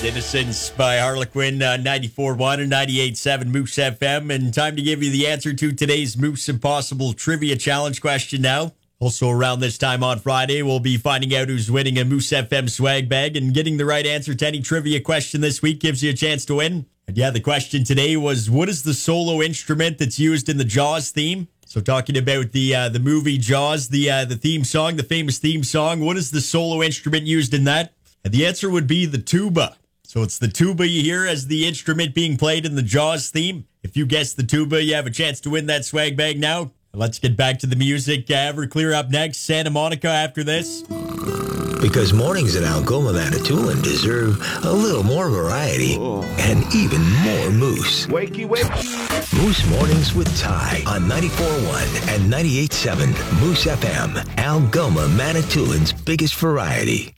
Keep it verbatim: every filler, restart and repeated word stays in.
Innocence by Harlequin, uh, ninety-four point one and ninety-eight point seven Moose F M. And time to give you the answer to today's Moose Impossible Trivia Challenge question now. Also around this time on Friday, we'll be finding out who's winning a Moose F M swag bag. And getting the right answer to any trivia question this week gives you a chance to win. And yeah, the question today was, what is the solo instrument that's used in the Jaws theme? So talking about the uh, the movie Jaws, the uh, the theme song, the famous theme song, what is the solo instrument used in that? And the answer would be the tuba. So it's the tuba you hear as the instrument being played in the Jaws theme. If you guess the tuba, you have a chance to win that swag bag now. Let's get back to the music. Uh, Everclear up next, Santa Monica after this. Because mornings at Algoma Manitoulin deserve a little more variety and even more moose. Wakey, wakey. Moose Mornings with Ty on ninety-four point one and ninety-eight point seven Moose F M, Algoma Manitoulin's biggest variety.